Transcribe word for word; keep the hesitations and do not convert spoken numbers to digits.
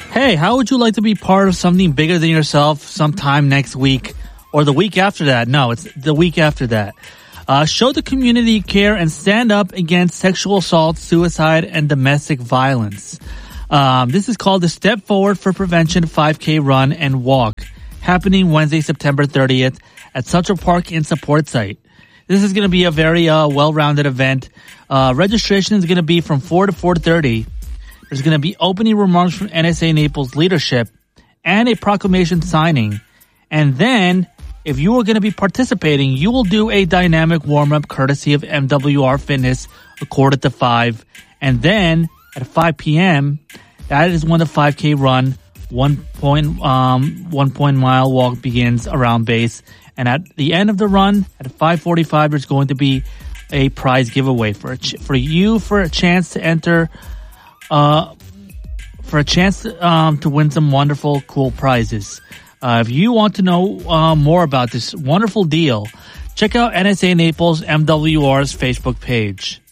Hey, how would you like to be part of something bigger than yourself sometime next week or the week after that? No, it's the week after that. Uh, show the community you care and stand up against sexual assault, suicide, and domestic violence. Um, this is called the Step Forward for Prevention five K Run and Walk, happening Wednesday, September thirtieth at Central Park in Support Site. This is going to be a very uh, well-rounded event. Uh, registration is going to be from four to four thirty. There's going to be opening remarks from N S A Naples leadership and a proclamation signing. And then, if you are going to be participating, you will do a dynamic warm-up courtesy of M W R Fitness, a quarter to five. And then, at five p.m., that is when the five K run, one point, um, one point mile walk begins around base. And at the end of the run, at five forty-five, there's going to be a prize giveaway for a ch- for you for a chance to enter, uh, for a chance to, um, to win some wonderful, cool prizes. Uh, if you want to know uh, more about this wonderful deal, check out N S A Naples M W R's Facebook page.